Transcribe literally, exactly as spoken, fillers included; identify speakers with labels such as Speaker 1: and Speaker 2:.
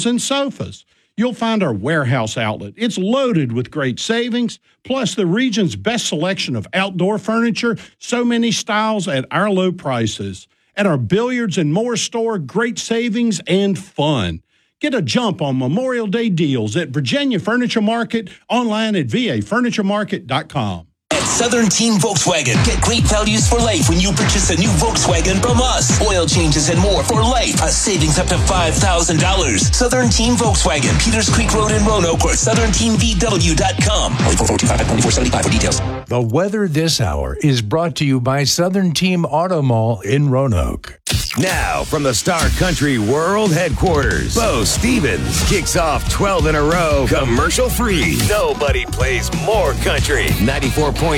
Speaker 1: chairs, and sofas. You'll find our warehouse outlet. It's loaded with great savings, plus the region's best selection of outdoor furniture, so many styles at our low prices. At our Billiards and More store, great savings and fun. Get a jump on Memorial Day deals at Virginia Furniture Market, online at v a furniture market dot com.
Speaker 2: At Southern Team Volkswagen, get great values for life when you purchase a new Volkswagen from us. Oil changes and more for life. A savings up to five thousand dollars. Southern Team Volkswagen, Peters Creek Road in Roanoke, or southern team v w dot com. four four two five, two four seven five for details.
Speaker 3: The weather this hour is brought to you by Southern Team Auto Mall in Roanoke.
Speaker 4: Now, from the Star Country World Headquarters, Bo Stevens kicks off twelve in a row, commercial-free. Nobody plays more country. ninety-four point